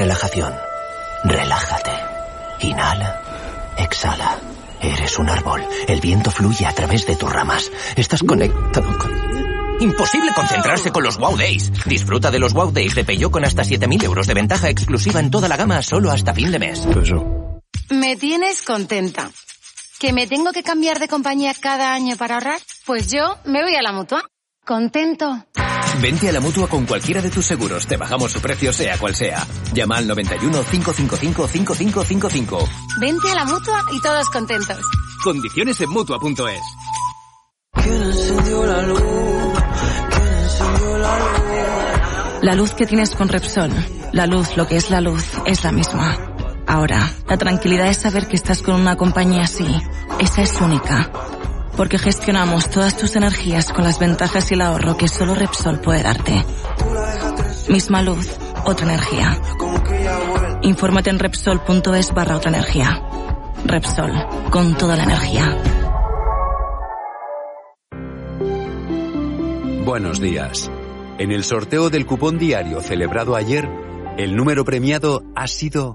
Relajación. Relájate. Inhala. Exhala. Eres un árbol. El viento fluye a través de tus ramas. Estás conectado con... Imposible concentrarse con los Wow Days. Disfruta de los Wow Days de Peugeot con hasta 7.000 euros de ventaja exclusiva en toda la gama solo hasta fin de mes. Me tienes contenta. ¿Que me tengo que cambiar de compañía cada año para ahorrar? Pues yo me voy a la Mutua. Contento. Vente a la Mutua con cualquiera de tus seguros. Te bajamos su precio sea cual sea. Llama al 91 555 5555. Vente a la Mutua y todos contentos. Condiciones en Mutua.es. ¿Quién encendió la luz? ¿Quién encendió la luz? La luz que tienes con Repsol. La luz, lo que es la luz, es la misma. Ahora, la tranquilidad es saber que estás con una compañía así. Esa es única. Porque gestionamos todas tus energías con las ventajas y el ahorro que solo Repsol puede darte. Misma luz, otra energía. Infórmate en Repsol.es/otra energía. Repsol, con toda la energía. Buenos días. En el sorteo del cupón diario celebrado ayer, el número premiado ha sido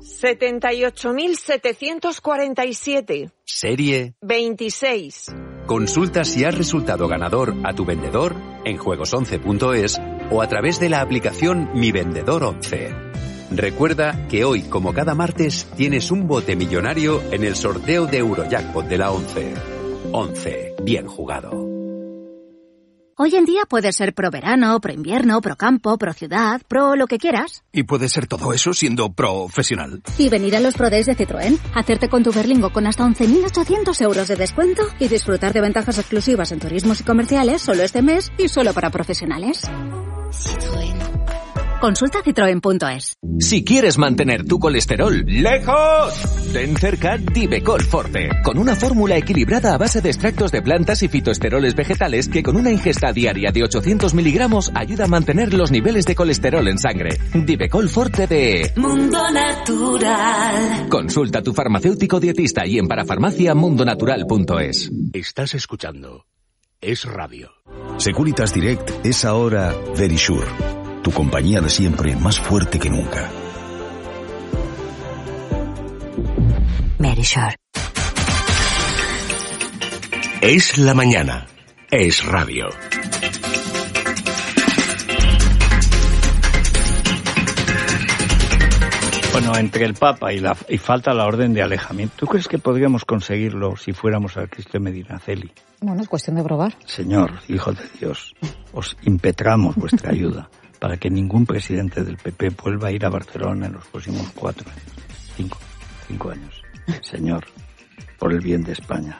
78.747. Serie 26. Consulta si has resultado ganador a tu vendedor en juegos11.es o a través de la aplicación Mi Vendedor 11. Recuerda que hoy, como cada martes, tienes un bote millonario en el sorteo de Eurojackpot de la 11. 11. Bien jugado. Hoy en día puedes ser pro verano, pro invierno, pro campo, pro ciudad, pro lo que quieras. Y puedes ser todo eso siendo profesional. Y venir a los Pro Days de Citroën, hacerte con tu Berlingo con hasta 11.800 euros de descuento y disfrutar de ventajas exclusivas en turismos y comerciales solo este mes y solo para profesionales. Citroën. Consulta citroen.es. Si quieres mantener tu colesterol lejos, ten cerca Divecol Forte, con una fórmula equilibrada a base de extractos de plantas y fitoesteroles vegetales que con una ingesta diaria de 800 miligramos ayuda a mantener los niveles de colesterol en sangre. Divecol Forte de Mundo Natural. Consulta a tu farmacéutico dietista y en parafarmaciamundonatural.es. Estás escuchando Es Radio. Securitas Direct es ahora Verisure, tu compañía de siempre más fuerte que nunca. Verisure. Es la mañana. Es Radio. Bueno, entre el Papa y falta la orden de alejamiento, ¿tú crees que podríamos conseguirlo si fuéramos al Cristo de Medinaceli? Bueno, es cuestión de probar. Señor, Hijo de Dios, os impetramos vuestra ayuda para que ningún presidente del PP vuelva a ir a Barcelona en los próximos 4 años. 5 años. Señor, por el bien de España.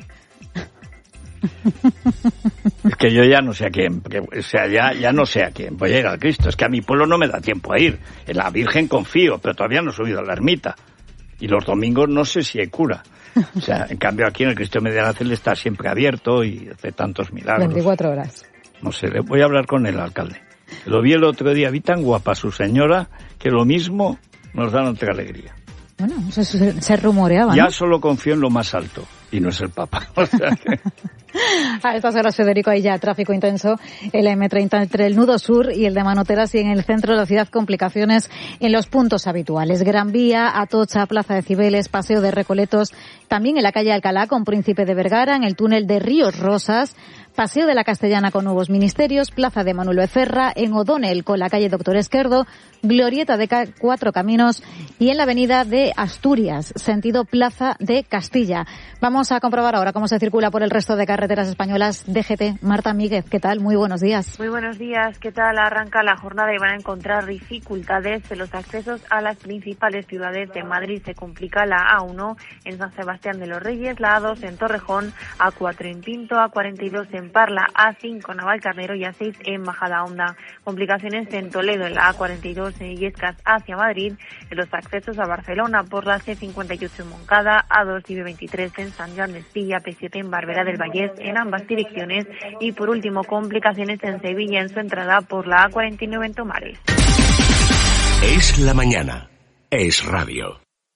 Es que yo ya no sé a quién, o sea, ya no sé a quién voy a ir al Cristo. Es que a mi pueblo no me da tiempo a ir. En la Virgen confío, pero todavía no he subido a la ermita. Y los domingos no sé si hay cura. O sea, en cambio aquí en el Cristo de Medinaceli está siempre abierto y hace tantos milagros. 24 horas. No sé, voy a hablar con el alcalde. Lo vi el otro día, vi tan guapa su señora que lo mismo nos da otra alegría. Bueno, se rumoreaba, ya ¿no? solo confío en lo más alto, y no es el Papa. O sea que... A estas horas, Federico, hay ya tráfico intenso en la M30 entre el nudo sur y el de Manoteras y en el centro de la ciudad complicaciones en los puntos habituales. Gran Vía, Atocha, Plaza de Cibeles, Paseo de Recoletos, también en la calle Alcalá con Príncipe de Vergara, en el túnel de Ríos Rosas, Paseo de la Castellana con Nuevos Ministerios, Plaza de Manuel Becerra, en O'Donnell con la calle Doctor Esquerdo, Glorieta de Cuatro Caminos y en la avenida de Asturias, sentido Plaza de Castilla. Vamos a comprobar ahora cómo se circula por el resto de carreteras españolas. DGT, Marta Míguez, ¿qué tal? Muy buenos días. Muy buenos días, ¿qué tal? Arranca la jornada y van a encontrar dificultades en los accesos a las principales ciudades de Madrid. Se complica la A1 en San Sebastián de los Reyes, la A2 en Torrejón, A4 en Pinto, A42 en Parla, A5 en Navalcarnero y A6 en Majadahonda. Complicaciones en Toledo, en la A42 en Illescas hacia Madrid, en los accesos a Barcelona por la C58 en Moncada, A2 y B23 en San Joan de Espilla, P7 en Barberá del Vallés, en ambas direcciones, y por último complicaciones en Sevilla en su entrada por la A49 en Tomares. Es la mañana. Es Radio.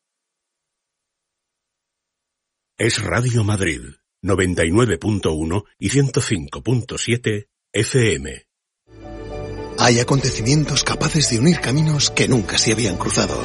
Es Radio Madrid, 99.1 y 105.7 FM. Hay acontecimientos capaces de unir caminos que nunca se habían cruzado.